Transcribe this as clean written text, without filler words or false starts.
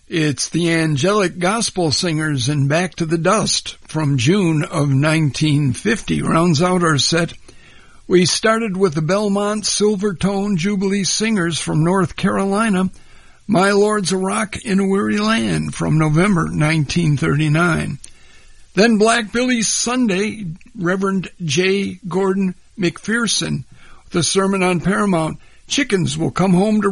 It's the Angelic Gospel Singers and Back to the Dust from June of 1950 rounds out our set. We started with the Belmont Silvertone Jubilee Singers from North Carolina, My Lord's a Rock in a Weary Land from November 1939. Then Black Billy Sunday, Reverend J. Gordon McPherson, the sermon on Paramount, Chickens Will Come Home to